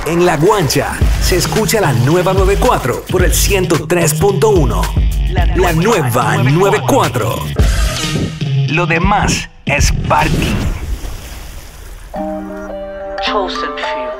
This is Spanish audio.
En La Guancha se escucha la nueva 94 por el 103.1. La nueva 94. Lo demás es parking. Chosen few.